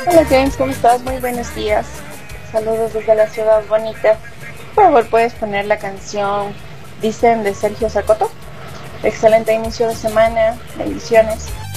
Hola James, ¿cómo estás? Muy buenos días. Saludos desde la ciudad bonita. Por favor, ¿puedes poner la canción Dicen de Sergio Zacoto? Excelente inicio de semana. Bendiciones.